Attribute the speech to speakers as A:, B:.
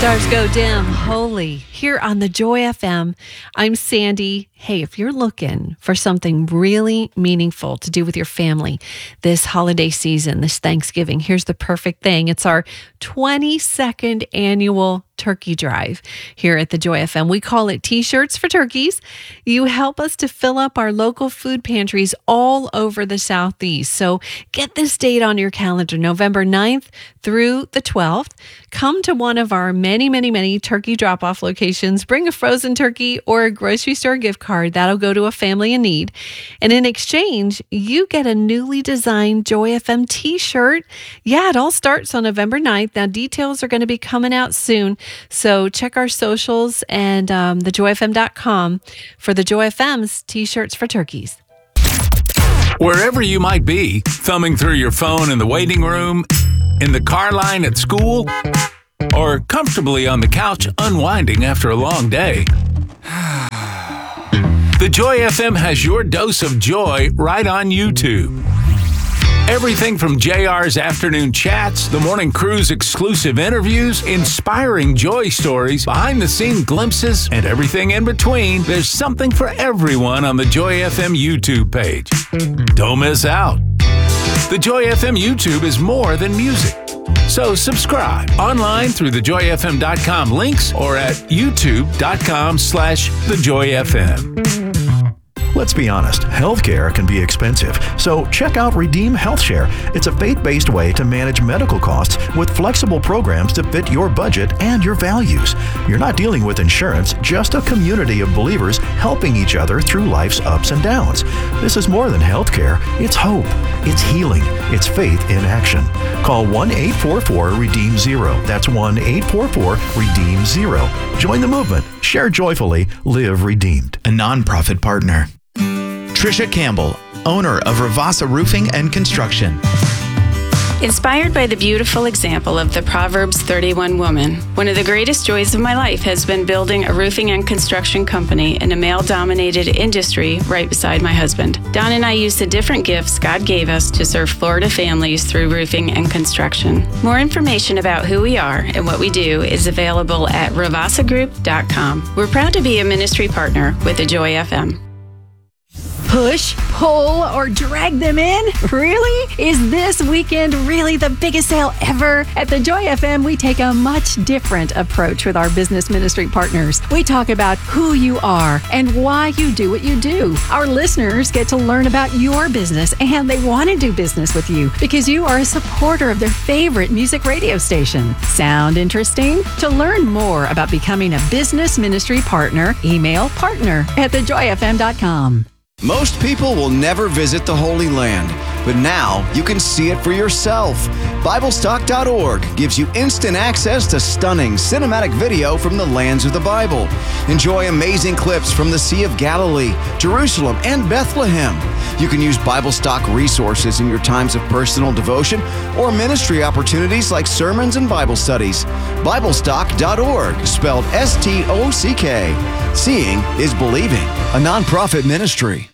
A: Stars go dim, holy, here on the Joy FM. I'm Sandy. Hey, if you're looking for something really meaningful to do with your family this holiday season, this Thanksgiving, here's the perfect thing. It's our 22nd annual turkey drive here at the Joy FM. We call it T-shirts for turkeys. You help us to fill up our local food pantries all over the Southeast. So get this date on your calendar, November 9th through the 12th. Come to one of our many turkey drop-off locations. Bring a frozen turkey or a grocery store gift card. That'll go to a family in need. And in exchange, you get a newly designed Joy FM T-shirt. Yeah, it all starts on November 9th. Now, details are going to be coming out soon. So check our socials and thejoyfm.com for the Joy FM's T-shirts for turkeys.
B: Wherever you might be, thumbing through your phone in the waiting room, in the car line at school, or comfortably on the couch unwinding after a long day, the Joy FM has your dose of joy right on YouTube. Everything from JR's afternoon chats, the morning crew's exclusive interviews, inspiring joy stories, behind-the-scenes glimpses, and everything in between, there's something for everyone on the Joy FM YouTube page. Don't miss out. The Joy FM YouTube is more than music. So subscribe online through thejoyfm.com links or at youtube.com/thejoyfm.
C: Let's be honest, healthcare can be expensive, so check out Redeem HealthShare. It's a faith-based way to manage medical costs with flexible programs to fit your budget and your values. You're not dealing with insurance, just a community of believers helping each other through life's ups and downs. This is more than healthcare. It's hope. It's healing. It's faith in action. Call 1-844-REDEEM-0. That's 1-844-REDEEM-0. Join the movement. Share joyfully. Live redeemed.
D: A nonprofit partner. Trisha Campbell, owner of Ravasa Roofing and Construction.
E: Inspired by the beautiful example of the Proverbs 31 woman, one of the greatest joys of my life has been building a roofing and construction company in a male-dominated industry right beside my husband. Don and I use the different gifts God gave us to serve Florida families through roofing and construction. More information about who we are and what we do is available at ravasagroup.com. We're proud to be a ministry partner with the Joy FM.
A: Push, pull, or drag them in? Really? Is this weekend really the biggest sale ever? At the Joy FM, we take a much different approach with our business ministry partners. We talk about who you are and why you do what you do. Our listeners get to learn about your business and they want to do business with you because you are a supporter of their favorite music radio station. Sound interesting? To learn more about becoming a business ministry partner, email partner@thejoyfm.com.
F: Most people will never visit the Holy Land, but now you can see it for yourself. BibleStock.org gives you instant access to stunning cinematic video from the lands of the Bible. Enjoy amazing clips from the Sea of Galilee, Jerusalem, and Bethlehem. You can use BibleStock resources in your times of personal devotion or ministry opportunities like sermons and Bible studies. BibleStock.org, spelled S-T-O-C-K. Seeing is believing, a nonprofit ministry.